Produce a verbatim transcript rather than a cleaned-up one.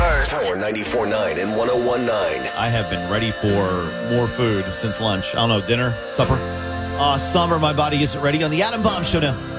first. Power ninety-four point nine and one oh one point nine. I have been ready for more food since lunch. I don't know, dinner, supper. Uh, summer, my body isn't ready on the Adam Bomb Show now.